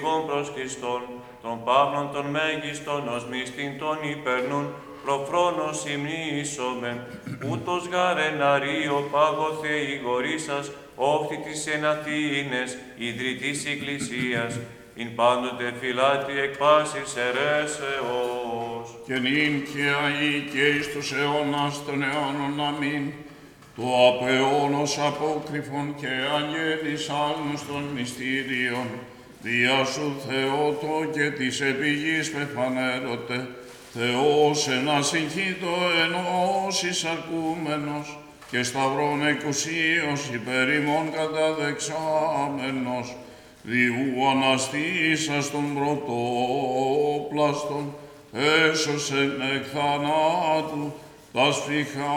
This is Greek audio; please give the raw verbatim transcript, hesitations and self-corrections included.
οδηγών προς Χριστόν, των παύλων των μέγιστον ως μυστήν των υπερνούν, προφρόνος υμνήσομεν, ούτως γαρεναρίο πάγω Θεή γορίσας, όχθη της εν Αθήνες, ιδρυτής Εκκλησίας, ειν πάντοτε φυλάτη εκ πάσης αιρέσεως. Και νυν και αεί και εις τους αιώνας των αιώνων αμήν, το από αιώνος απόκρυφον και αγγέλης άγνωστον μυστήριον, δια σου Θεότο και της επιγής πεφανέρωτε, Θεός εν ασυγχύτω ενώσεις αρκούμενος, και σταυρών εκουσίως υπέρ ημών καταδεξάμενος, διού αναστήσας των πρωτόπλαστων, έσωσεν εκ θανάτου τας φριχά